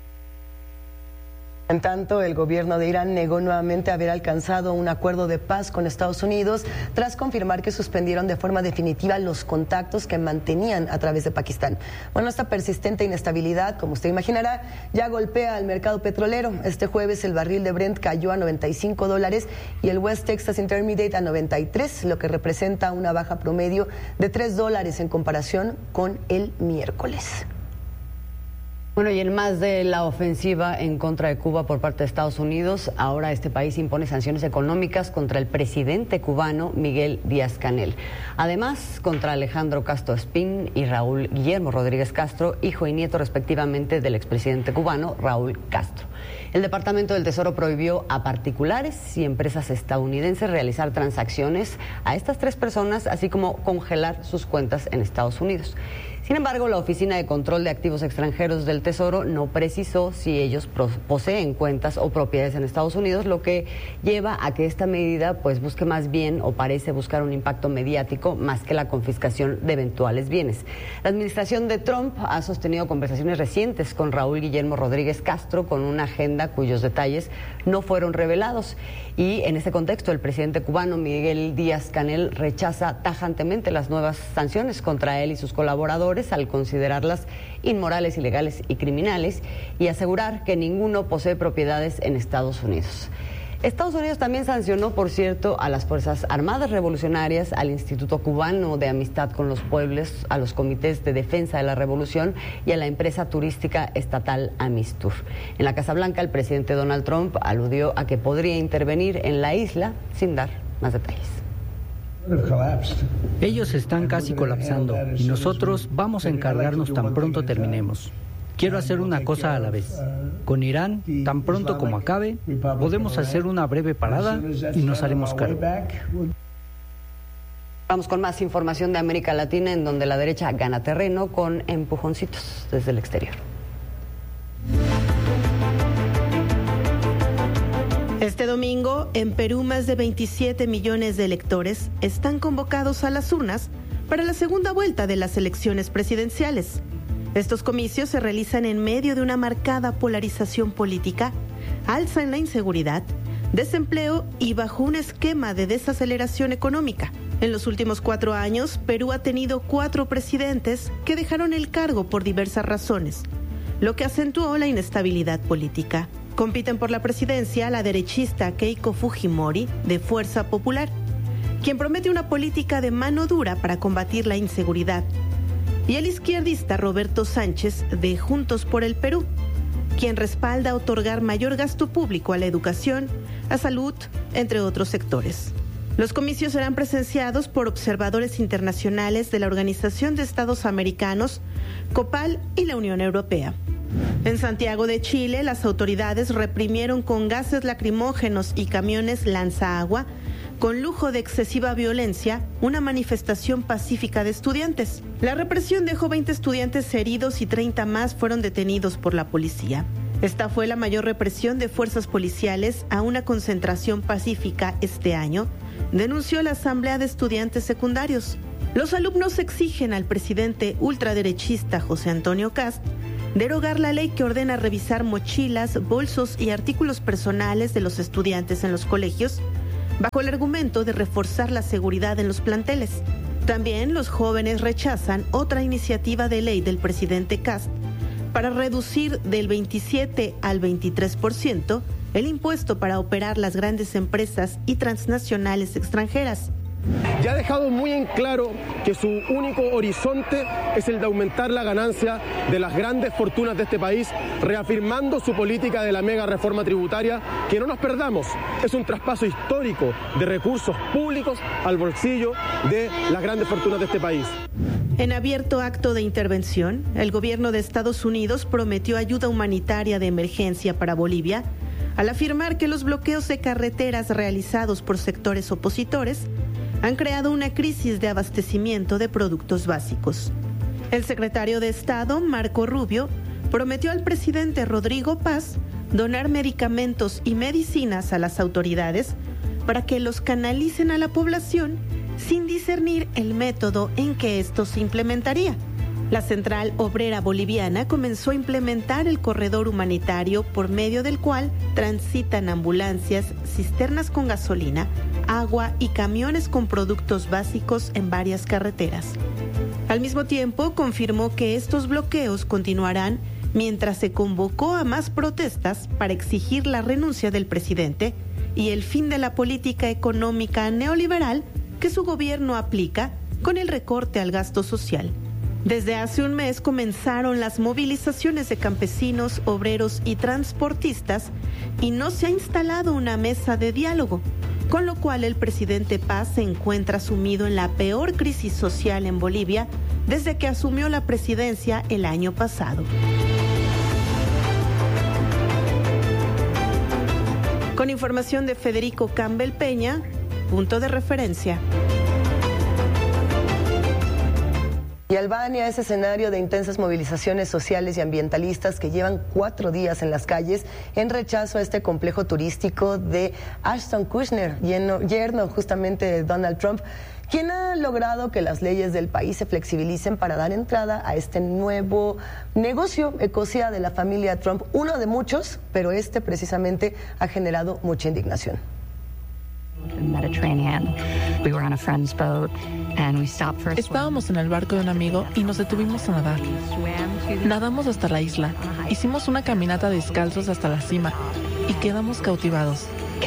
En tanto, el gobierno de Irán negó nuevamente haber alcanzado un acuerdo de paz con Estados Unidos tras confirmar que suspendieron de forma definitiva los contactos que mantenían a través de Pakistán. Bueno, esta persistente inestabilidad, como usted imaginará, ya golpea al mercado petrolero. Este jueves el barril de Brent cayó a $95 y el West Texas Intermediate a 93, lo que representa una baja promedio de $3 en comparación con el miércoles. Bueno, y en más de la ofensiva en contra de Cuba por parte de Estados Unidos, ahora este país impone sanciones económicas contra el presidente cubano Miguel Díaz-Canel. Además, contra Alejandro Castro Espín y Raúl Guillermo Rodríguez Castro, hijo y nieto respectivamente del expresidente cubano Raúl Castro. El Departamento del Tesoro prohibió a particulares y empresas estadounidenses realizar transacciones a estas 3 personas, así como congelar sus cuentas en Estados Unidos. Sin embargo, la Oficina de Control de Activos Extranjeros del Tesoro no precisó si ellos poseen cuentas o propiedades en Estados Unidos, lo que lleva a que esta medida pues busque más bien o parece buscar un impacto mediático más que la confiscación de eventuales bienes. La administración de Trump ha sostenido conversaciones recientes con Raúl Guillermo Rodríguez Castro con una agenda cuyos detalles no fueron revelados. Y en este contexto, el presidente cubano Miguel Díaz-Canel rechaza tajantemente las nuevas sanciones contra él y sus colaboradores al considerarlas inmorales, ilegales y criminales y asegurar que ninguno posee propiedades en Estados Unidos. Estados Unidos también sancionó, por cierto, a las Fuerzas Armadas Revolucionarias, al Instituto Cubano de Amistad con los Pueblos, a los Comités de Defensa de la Revolución y a la empresa turística estatal Amistur. En la Casa Blanca, el presidente Donald Trump aludió a que podría intervenir en la isla sin dar más detalles. Ellos están casi colapsando y nosotros vamos a encargarnos tan pronto terminemos. Quiero hacer una cosa a la vez. Con Irán, tan pronto como acabe, podemos hacer una breve parada y nos haremos cargo. Vamos con más información de América Latina, en donde la derecha gana terreno con empujoncitos desde el exterior. Este domingo, en Perú, más de 27 millones de electores están convocados a las urnas para la segunda vuelta de las elecciones presidenciales. Estos comicios se realizan en medio de una marcada polarización política, alza en la inseguridad, desempleo y bajo un esquema de desaceleración económica. En los últimos 4 años, Perú ha tenido 4 presidentes que dejaron el cargo por diversas razones, lo que acentuó la inestabilidad política. Compiten por la presidencia la derechista Keiko Fujimori, de Fuerza Popular, quien promete una política de mano dura para combatir la inseguridad, y el izquierdista Roberto Sánchez, de Juntos por el Perú, quien respalda otorgar mayor gasto público a la educación, a salud, entre otros sectores. Los comicios serán presenciados por observadores internacionales de la Organización de Estados Americanos, COPAL y la Unión Europea. En Santiago de Chile, las autoridades reprimieron con gases lacrimógenos y camiones lanzaagua con lujo de excesiva violencia, una manifestación pacífica de estudiantes. La represión dejó 20 estudiantes heridos y 30 más fueron detenidos por la policía. Esta fue la mayor represión de fuerzas policiales a una concentración pacífica este año, denunció la Asamblea de Estudiantes Secundarios. Los alumnos exigen al presidente ultraderechista José Antonio Kast derogar la ley que ordena revisar mochilas, bolsos y artículos personales de los estudiantes en los colegios, bajo el argumento de reforzar la seguridad en los planteles. También los jóvenes rechazan otra iniciativa de ley del presidente Kast para reducir del 27 al 23% el impuesto para operar las grandes empresas y transnacionales extranjeras. Ya ha dejado muy en claro que su único horizonte es el de aumentar la ganancia de las grandes fortunas de este país, reafirmando su política de la mega reforma tributaria, que no nos perdamos, es un traspaso histórico de recursos públicos al bolsillo de las grandes fortunas de este país. En abierto acto de intervención, el gobierno de Estados Unidos prometió ayuda humanitaria de emergencia para Bolivia, al afirmar que los bloqueos de carreteras realizados por sectores opositores han creado una crisis de abastecimiento de productos básicos. El secretario de Estado, Marco Rubio, prometió al presidente Rodrigo Paz donar medicamentos y medicinas a las autoridades para que los canalicen a la población sin discernir el método en que esto se implementaría. La Central Obrera Boliviana comenzó a implementar el corredor humanitario por medio del cual transitan ambulancias, cisternas con gasolina, agua y camiones con productos básicos en varias carreteras. Al mismo tiempo, confirmó que estos bloqueos continuarán mientras se convocó a más protestas para exigir la renuncia del presidente y el fin de la política económica neoliberal que su gobierno aplica con el recorte al gasto social. Desde hace un mes comenzaron las movilizaciones de campesinos, obreros y transportistas y no se ha instalado una mesa de diálogo, con lo cual el presidente Paz se encuentra sumido en la peor crisis social en Bolivia desde que asumió la presidencia el año pasado. Con información de Federico Campbell Peña, punto de referencia. Y Albania es escenario de intensas movilizaciones sociales y ambientalistas que llevan 4 días en las calles en rechazo a este complejo turístico de Ashton Kutcher, yerno justamente de Donald Trump, quien ha logrado que las leyes del país se flexibilicen para dar entrada a este nuevo negocio ecocida de la familia Trump, uno de muchos, pero este precisamente ha generado mucha indignación. Estábamos en el barco de un amigo y nos detuvimos a nadar. Nadamos hasta la isla, hicimos una caminata descalzos hasta la cima y quedamos cautivados.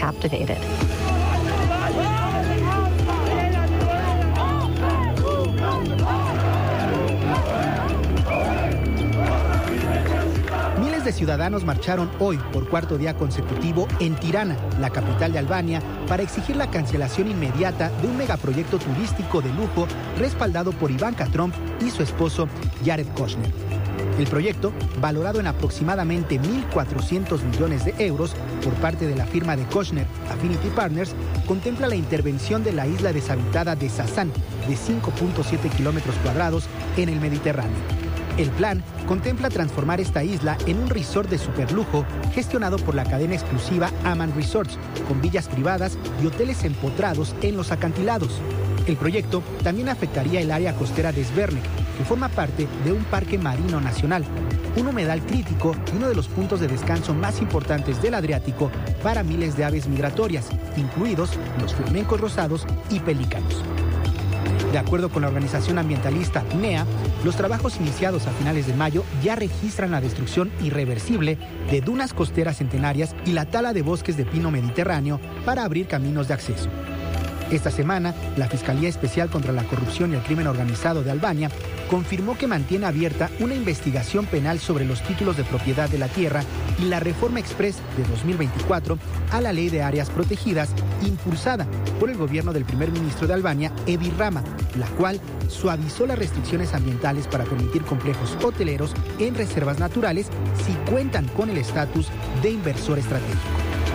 De ciudadanos marcharon hoy por 4º día consecutivo en Tirana, la capital de Albania, para exigir la cancelación inmediata de un megaproyecto turístico de lujo respaldado por Ivanka Trump y su esposo Jared Kushner. El proyecto, valorado en aproximadamente 1.400 millones de euros por parte de la firma de Kushner, Affinity Partners, contempla la intervención de la isla deshabitada de Sasan, de 5.7 kilómetros cuadrados en el Mediterráneo. El plan contempla transformar esta isla en un resort de superlujo gestionado por la cadena exclusiva Aman Resorts, con villas privadas y hoteles empotrados en los acantilados. El proyecto también afectaría el área costera de Zvernek, que forma parte de un parque marino nacional, un humedal crítico y uno de los puntos de descanso más importantes del Adriático para miles de aves migratorias, incluidos los flamencos rosados y pelícanos. De acuerdo con la organización ambientalista NEA, los trabajos iniciados a finales de mayo ya registran la destrucción irreversible de dunas costeras centenarias y la tala de bosques de pino mediterráneo para abrir caminos de acceso. Esta semana, la Fiscalía Especial contra la Corrupción y el Crimen Organizado de Albania confirmó que mantiene abierta una investigación penal sobre los títulos de propiedad de la tierra y la reforma express de 2024 a la Ley de Áreas Protegidas, impulsada por el gobierno del primer ministro de Albania, Edi Rama, la cual suavizó las restricciones ambientales para permitir complejos hoteleros en reservas naturales si cuentan con el estatus de inversor estratégico.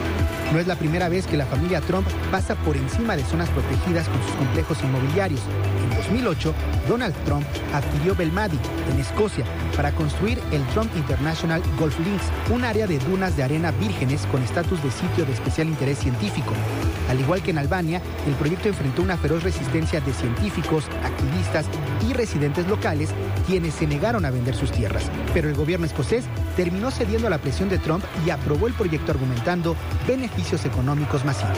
No es la primera vez que la familia Trump pasa por encima de zonas protegidas con sus complejos inmobiliarios. En 2008, Donald Trump adquirió Belmadi, en Escocia, para construir el Trump International Golf Links, un área de dunas de arena vírgenes con estatus de sitio de especial interés científico. Al igual que en Albania, el proyecto enfrentó una feroz resistencia de científicos, activistas y residentes locales, quienes se negaron a vender sus tierras. Pero el gobierno escocés terminó cediendo a la presión de Trump y aprobó el proyecto argumentando beneficios económicos masivos.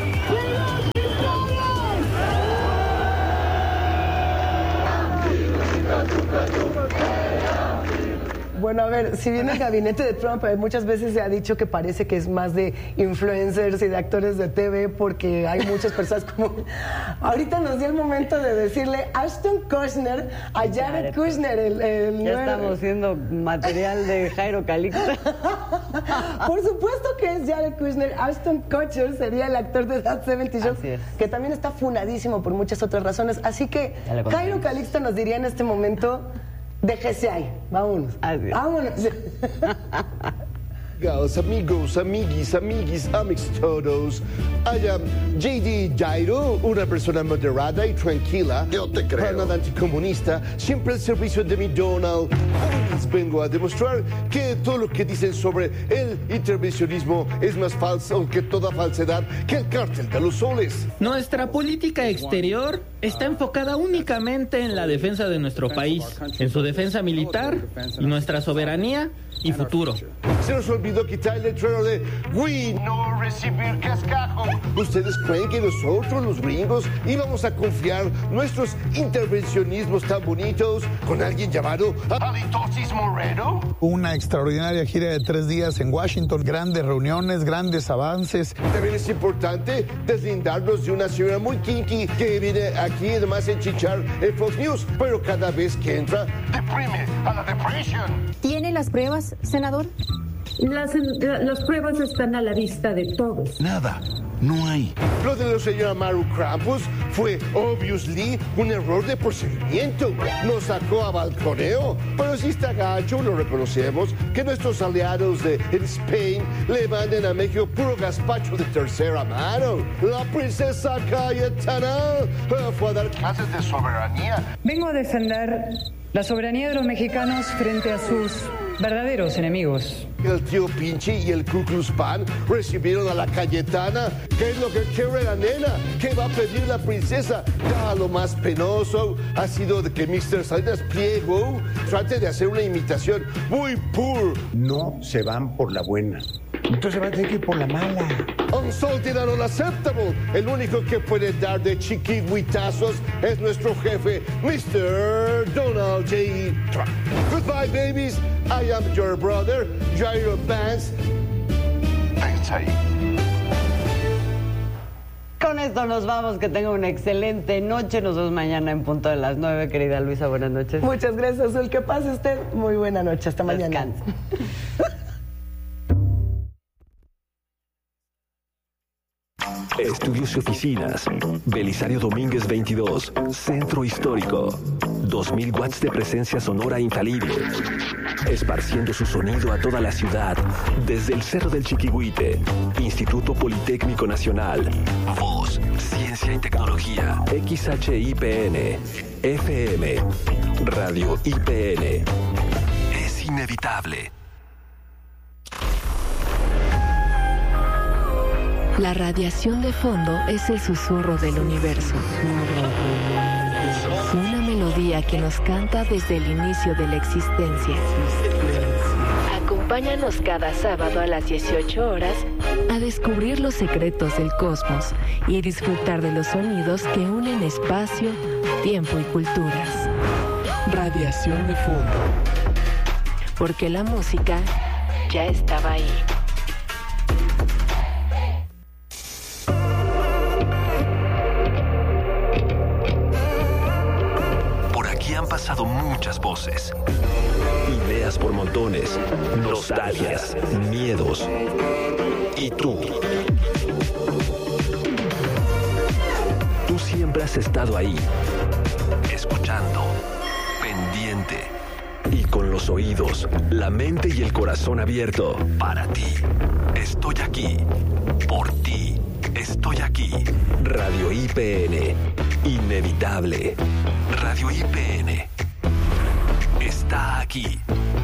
Bueno, a ver, si bien el gabinete de Trump muchas veces se ha dicho que parece que es más de influencers y de actores de TV porque hay muchas personas como... Ahorita nos dio el momento de decirle Ashton Kutcher a Jared Kushner, Ya estamos siendo material de Jairo Calixto. Por supuesto que es Jared Kushner. Ashton Kutcher sería el actor de That 70 Show, que también está funadísimo por muchas otras razones. Así que Jairo Calixto nos diría en este momento... Déjese ahí, vámonos. Vámonos. Amigos, amiguis, todos. I am JD Jairo, una persona moderada y tranquila. Yo te creo. Para nada anticomunista, siempre al servicio de mi Donald. Hoy les vengo a demostrar que todo lo que dicen sobre el intervencionismo es más falso que toda falsedad que el cártel de los soles. Nuestra política exterior está enfocada únicamente en la defensa de nuestro país, en su defensa militar y nuestra soberanía y futuro. Se nos olvidó quitar el letrero de "We no recibir cascajo". ¿Ustedes creen que nosotros, los gringos, íbamos a confiar nuestros intervencionismos tan bonitos con alguien llamado Halitosis Moreno? Una extraordinaria gira de 3 días en Washington, grandes reuniones, grandes avances. También es importante deslindarnos de una señora muy kinky que viene aquí además a enchichar en Fox News, pero cada vez que entra, deprime a la depresión. ¿Tiene las pruebas, senador? Las pruebas están a la vista de todos. Nada, no hay. Lo de la señora Maru Krampus fue, obviously, un error de procedimiento. Nos sacó a balconeo, pero sí está gacho, lo reconocemos, que nuestros aliados de Spain le manden a México puro gazpacho de tercera mano. La princesa Cayetana fue a dar clases de soberanía. Vengo a defender la soberanía de los mexicanos frente a sus verdaderos enemigos. El tío Pinche y el Ku Klux Klan recibieron a la Cayetana. ¿Qué es lo que quiere la nena? ¿Qué va a pedir la princesa? Ya lo más penoso ha sido de que Mr. Salinas Pliego trate de hacer una imitación muy poor. No se van por la buena. Entonces van a tener que ir por la mala. Unsalted and unacceptable. El único que puede dar de chiquihuitazos es nuestro jefe, Mr. Donald J. Trump. Goodbye, babies. I am your brother, Jairo Vance. Ahí. Con esto nos vamos, que tenga una excelente noche. Nos vemos mañana en punto de las 9, querida Luisa, buenas noches. Muchas gracias, Azul, que pase usted muy buena noche, hasta mañana. Estudios y oficinas. Belisario Domínguez 22. Centro Histórico. 2000 watts de presencia sonora infalible. Esparciendo su sonido a toda la ciudad. Desde el Cerro del Chiquihuite. Instituto Politécnico Nacional. Voz, Ciencia y Tecnología. XHIPN. FM. Radio IPN. Es inevitable. La radiación de fondo es el susurro del universo. Una melodía que nos canta desde el inicio de la existencia. Acompáñanos cada sábado a las 18 horas a descubrir los secretos del cosmos y disfrutar de los sonidos que unen espacio, tiempo y culturas. Radiación de fondo. Porque la música ya estaba ahí. Han pasado muchas voces, ideas por montones, nostalgias, miedos. ¿Y tú? Tú siempre has estado ahí, escuchando, pendiente y con los oídos, la mente y el corazón abierto. Para ti, estoy aquí. Por ti, estoy aquí. Radio IPN. Inevitable. Radio IPN. Está aquí.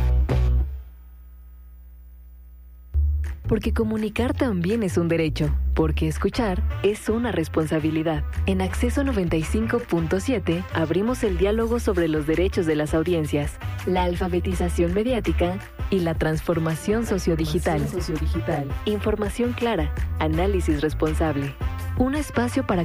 Porque comunicar también es un derecho, porque escuchar es una responsabilidad. En Acceso 95.7 abrimos el diálogo sobre los derechos de las audiencias, la alfabetización mediática y la transformación sociodigital. Información clara, análisis responsable. Un espacio para